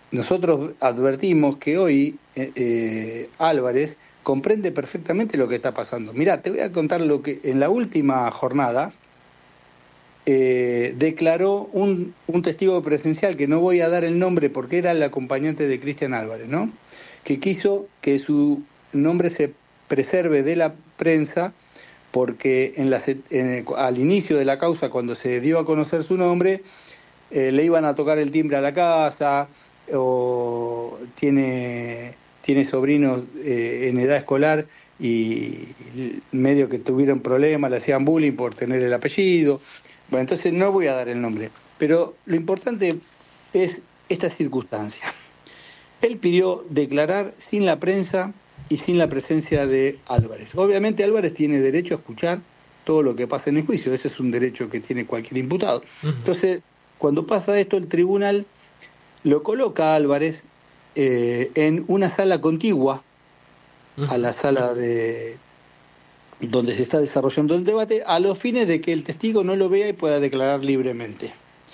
nosotros advertimos que hoy Álvarez comprende perfectamente lo que está pasando. Mirá, te voy a contar lo que en la última jornada declaró un testigo presencial, que no voy a dar el nombre porque era el acompañante de Cristian Álvarez, ¿no? Que quiso que su nombre se preserve de la prensa porque al inicio de la causa, cuando se dio a conocer su nombre, le iban a tocar el timbre a la casa, o tiene sobrinos en edad escolar y medio que tuvieron problemas, le hacían bullying por tener el apellido. Bueno, entonces no voy a dar el nombre, pero lo importante es esta circunstancia. Él pidió declarar sin la prensa y sin la presencia de Álvarez. Obviamente Álvarez tiene derecho a escuchar todo lo que pasa en el juicio, ese es un derecho que tiene cualquier imputado. Entonces, cuando pasa esto, el tribunal lo coloca a Álvarez en una sala contigua a la sala donde se está desarrollando el debate, a los fines de que el testigo no lo vea y pueda declarar libremente.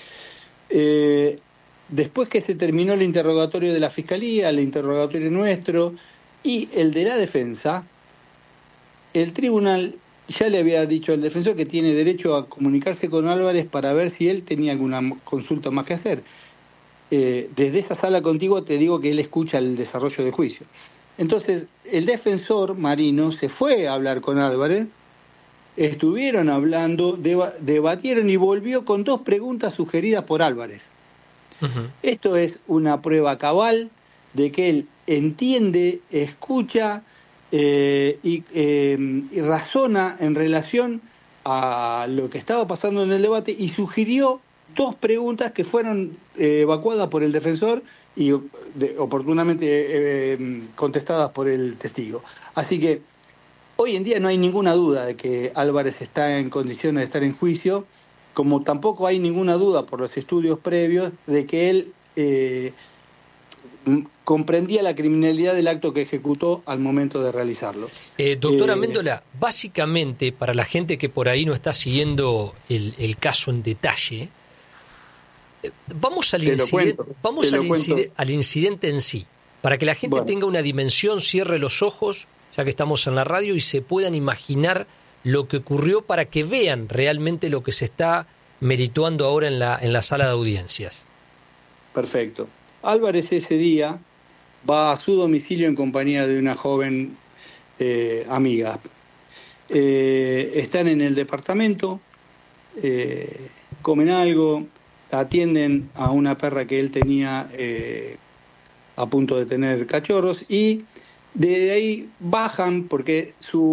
Después que se terminó el interrogatorio de la Fiscalía, el interrogatorio nuestro y el de la defensa, el tribunal ya le había dicho al defensor que tiene derecho a comunicarse con Álvarez para ver si él tenía alguna consulta más que hacer. Desde esa sala contigua te digo que él escucha el desarrollo del juicio. Entonces, el defensor Marino se fue a hablar con Álvarez, estuvieron hablando, debatieron y volvió con 2 preguntas sugeridas por Álvarez. Esto es una prueba cabal de que él entiende, escucha y razona en relación a lo que estaba pasando en el debate y sugirió 2 preguntas que fueron evacuadas por el defensor y oportunamente contestadas por el testigo. Así que hoy en día no hay ninguna duda de que Álvarez está en condiciones de estar en juicio, como tampoco hay ninguna duda por los estudios previos de que él comprendía la criminalidad del acto que ejecutó al momento de realizarlo. Doctora Méndola, básicamente, para la gente que por ahí no está siguiendo el caso en detalle, vamos al incidente en sí, para que la gente tenga una dimensión, cierre los ojos, ya que estamos en la radio, y se puedan imaginar lo que ocurrió para que vean realmente lo que se está merituando ahora en la sala de audiencias. Perfecto. Álvarez ese día va a su domicilio en compañía de una joven amiga. Están en el departamento, comen algo, atienden a una perra que él tenía a punto de tener cachorros y de ahí bajan porque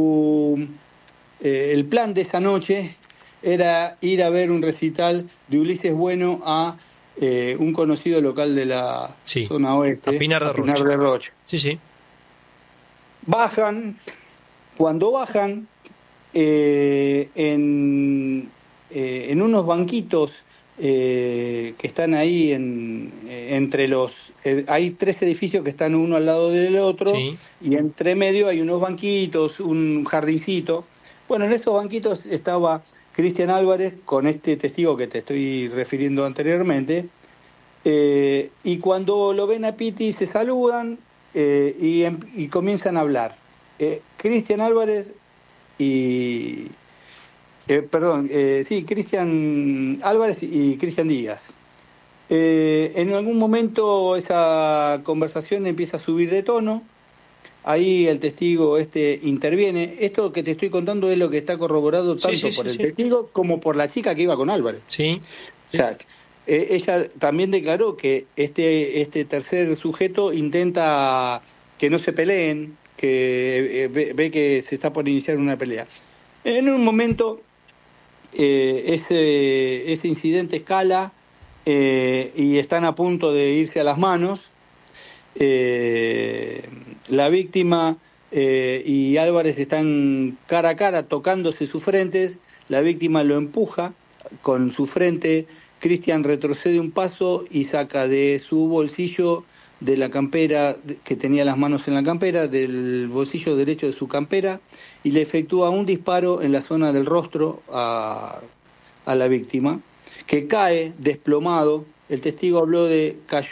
el plan de esa noche era ir a ver un recital de Ulises Bueno a un conocido local de la zona oeste, a Pinar de Rocha. Sí. Bajan, cuando bajan en unos banquitos que están ahí entre hay 3 edificios que están uno al lado del otro, y entre medio hay unos banquitos, un jardincito. Bueno, en esos banquitos estaba Cristian Álvarez con este testigo que te estoy refiriendo anteriormente, y cuando lo ven a Piti se saludan y comienzan a hablar. Cristian Álvarez Cristian Álvarez y Cristian Díaz. En algún momento esa conversación empieza a subir de tono. Ahí el testigo interviene. Esto que te estoy contando es lo que está corroborado tanto por el testigo como por la chica que iba con Álvarez. Sí. O sea, ella también declaró que este tercer sujeto intenta que no se peleen, que ve que se está por iniciar una pelea. En un momento ese incidente escala y están a punto de irse a las manos. La víctima y Álvarez están cara a cara tocándose sus frentes. La víctima lo empuja con su frente. Cristian retrocede un paso y saca de su bolsillo de la campera, que tenía las manos en la campera, del bolsillo derecho de su campera, y le efectúa un disparo en la zona del rostro a la víctima, que cae desplomado. El testigo habló de cayó